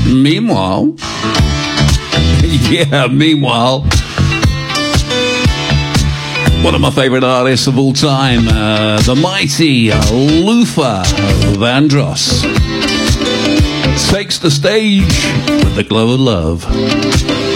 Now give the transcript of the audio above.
Meanwhile, meanwhile, one of my favorite artists of all time, the mighty Luther Vandross, takes the stage with the Glow of Love.